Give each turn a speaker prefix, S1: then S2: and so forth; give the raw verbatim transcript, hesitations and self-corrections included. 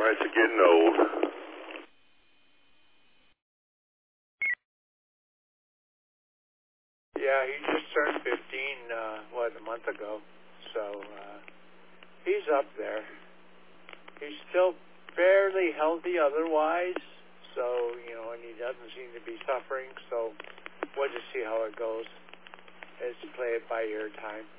S1: Nights are getting old.
S2: Yeah, he just turned fifteen, uh, what, a month ago. So, uh, he's up there. He's still fairly healthy otherwise. So, you know, and he doesn't seem to be suffering. So, we'll just see how it goes as to play it by ear time.